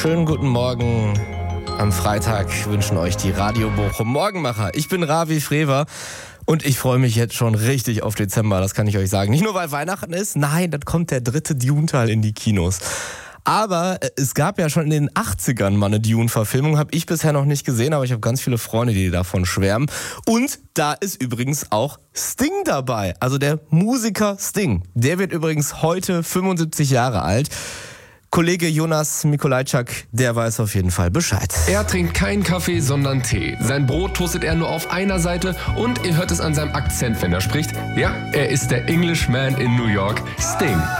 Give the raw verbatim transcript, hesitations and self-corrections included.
Schönen guten Morgen. Am Freitag wünschen euch die Radio Bochum Morgenmacher. Ich bin Ravi Frewer und ich freue mich jetzt schon richtig auf Dezember, das kann ich euch sagen. Nicht nur, weil Weihnachten ist, nein, dann kommt der dritte Dune-Teil in die Kinos. Aber es gab ja schon in den achtzigern mal eine Dune-Verfilmung, habe ich bisher noch nicht gesehen, aber ich habe ganz viele Freunde, die davon schwärmen. Und da ist übrigens auch Sting dabei, also der Musiker Sting. Der wird übrigens heute fünfundsiebzig Jahre alt. Kollege Jonas Mikolajczak, der weiß auf jeden Fall Bescheid. Er trinkt keinen Kaffee, sondern Tee. Sein Brot toastet er nur auf einer Seite und ihr hört es an seinem Akzent, wenn er spricht. Ja, er ist der Englishman in New York, Sting.